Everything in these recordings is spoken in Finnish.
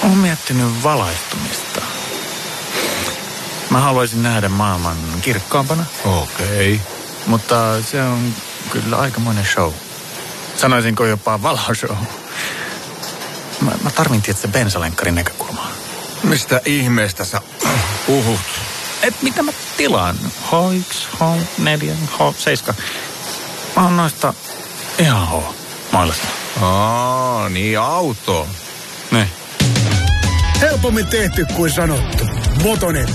Olen miettinyt valaistumista. Mä haluaisin nähdä maailman kirkkaampana. Okei. Mutta se on kyllä aikamoinen show. Sanoisinko jopa valoshow. Mä tarvin tietysti bensalenkkarin näkökulmaa. Mistä ihmeestä sä puhut? Mitä mä tilaan? H1, H4, H7. Mä oon noista ihan H-mailasta. Niin auto. Ne. Helpommin tehty kuin sanottu. Motonet.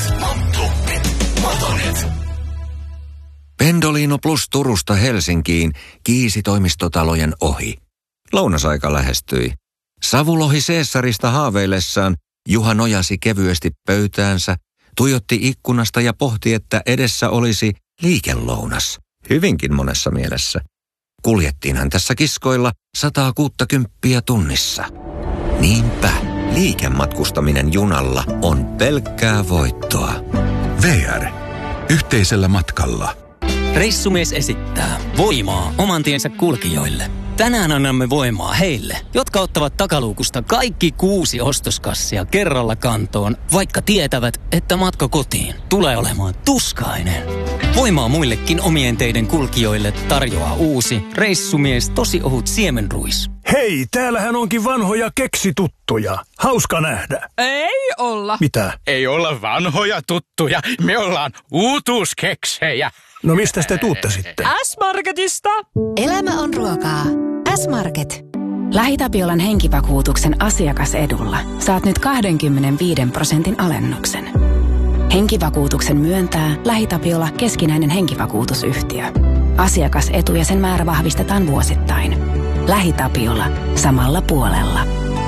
Pendolino Plus Turusta Helsinkiin kiisi toimistotalojen ohi. Lounasaika lähestyi. Savulohi Caesarista haaveillessaan Juha nojasi kevyesti pöytäänsä, tuijotti ikkunasta ja pohti, että edessä olisi liikelounas. Hyvinkin monessa mielessä. Kuljettiinhan tässä kiskoilla 160 tunnissa. Niinpä, liikematkustaminen junalla on pelkkää voittoa. VR. Yhteisellä matkalla. Reissumies esittää voimaa oman tiensä kulkijoille. Tänään annamme voimaa heille, jotka ottavat takaluukusta kaikki 6 ostoskassia kerralla kantoon, vaikka tietävät, että matka kotiin tulee olemaan tuskainen. Voimaa muillekin omien teiden kulkijoille tarjoaa uusi Reissumies tosi ohut siemenruis. Hei, täällähän onkin vanhoja keksituttuja. Hauska nähdä. Ei olla. Mitä? Ei olla vanhoja tuttuja, me ollaan uutuuskeksejä. No mistä te tuutte sitten? S-Marketista. Elämä on ruokaa. S-Market. LähiTapiolan henkivakuutuksen asiakasedulla saat nyt 25% alennuksen. Henkivakuutuksen myöntää LähiTapiola keskinäinen henkivakuutusyhtiö. Asiakasetu ja sen määrä vahvistetaan vuosittain. LähiTapiola. Samalla puolella.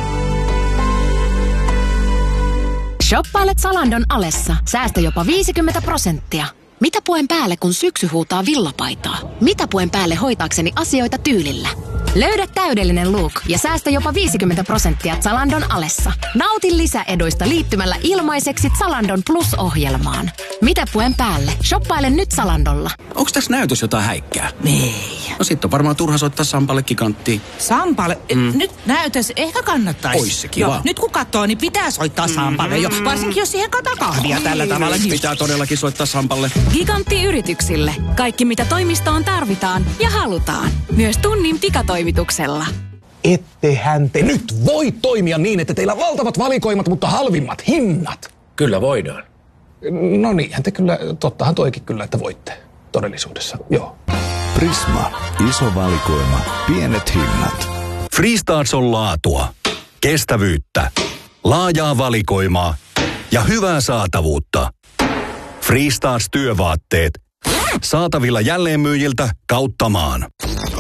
Shoppailet Zalandon alessa. Säästä jopa 50%. Mitä puen päälle, kun syksy huutaa villapaitaa? Mitä puen päälle hoitaakseni asioita tyylillä? Löydä täydellinen look ja säästä jopa 50% Zalandon alessa. Nauti lisäeduista liittymällä ilmaiseksi Zalandon Plus-ohjelmaan. Mitä puen päälle? Shoppaile nyt Zalandolla. Onks tässä näytös jotain häikkää? Ei. No sit on varmaan turha soittaa Sampalle giganttiin. Sampalle? Nyt näytös ehkä kannattaisi. Ois se kiva. Nyt kun katsoo, niin pitää soittaa Sampalle jo. Varsinkin jos siihen kahvia tällä tavalla. Pitää todellakin soittaa Sampalle. Gigantti-yrityksille. Kaikki mitä toimistoon tarvitaan ja halutaan. Myös tunnin pikatoimituksella. Ettehän te nyt voi toimia niin, että teillä on valtavat valikoimat, mutta halvimmat hinnat. Kyllä voidaan. No niinhän te kyllä, tottahan toikin kyllä, että voitte todellisuudessa, joo. Prisma. Iso valikoima. Pienet hinnat. Freestarts on laatua, kestävyyttä, laajaa valikoimaa ja hyvää saatavuutta. Freestarts työvaatteet. Saatavilla jälleenmyyjiltä kautta maan.